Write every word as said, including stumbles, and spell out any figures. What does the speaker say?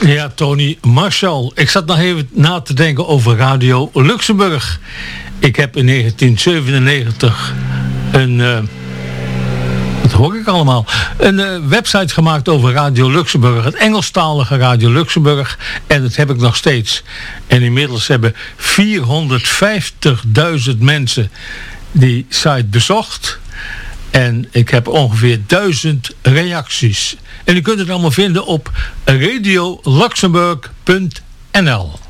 Ja, Tony Marshall. Ik zat nog even na te denken over Radio Luxemburg. Ik heb in negentien zevenennegentig een... Uh, wat hoor ik allemaal? Een uh, website gemaakt over Radio Luxemburg. Het Engelstalige Radio Luxemburg. En dat heb ik nog steeds. En inmiddels hebben vierhonderdvijftigduizend mensen die site bezocht. En ik heb ongeveer duizend reacties. En u kunt het allemaal vinden op radio luxemburg punt n l.